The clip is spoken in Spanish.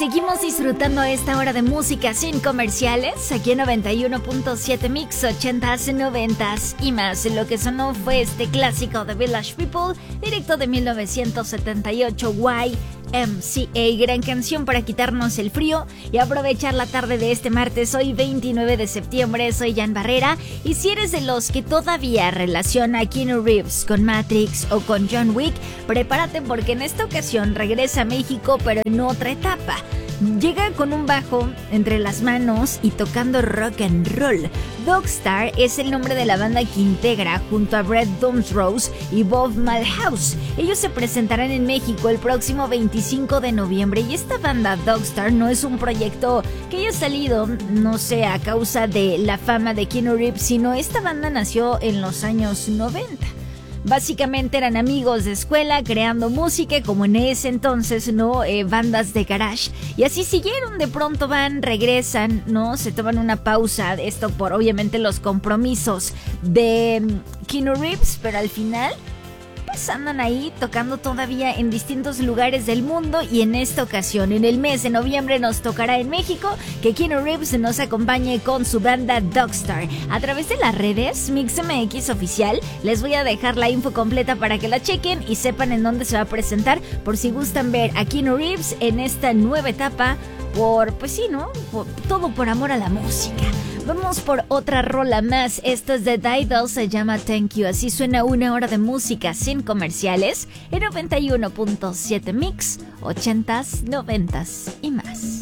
seguimos disfrutando esta hora de música sin comerciales aquí en 91.7 Mix 80s, 90s y más. Lo que sonó fue este clásico de Village People, directo de 1978, YMCA. Gran canción para quitarnos el frío y aprovechar la tarde de este martes, hoy 29 de septiembre. Soy Jan Barrera y si eres de los que todavía relaciona a Keanu Reeves con Matrix o con John Wick, prepárate porque en esta ocasión regresa a México, pero en otra etapa. Llega con un bajo entre las manos y tocando rock and roll. Dogstar es el nombre de la banda que integra junto a Brett Dumsrose y Bob Malhouse. Ellos se presentarán en México el próximo 25 de noviembre y esta banda Dogstar no es un proyecto que haya salido, no sé, a causa de la fama de Keanu Reeves, sino esta banda nació en los años 90. Básicamente eran amigos de escuela creando música como en ese entonces, ¿no? Bandas de garage. Y así siguieron, de pronto regresan, ¿no? Se toman una pausa, esto por obviamente los compromisos de Keanu Reeves, pero al final pues andan ahí tocando todavía en distintos lugares del mundo y en esta ocasión, en el mes de noviembre, nos tocará en México que Keanu Reeves nos acompañe con su banda Dogstar. A través de las redes MixMX Oficial les voy a dejar la info completa para que la chequen y sepan en dónde se va a presentar por si gustan ver a Keanu Reeves en esta nueva etapa pues sí, ¿no? Todo por amor a la música. Vamos por otra rola más. Esto es de Dido, se llama Thank You. Así suena una hora de música sin comerciales en 91.7 Mix, 80s, 90s y más.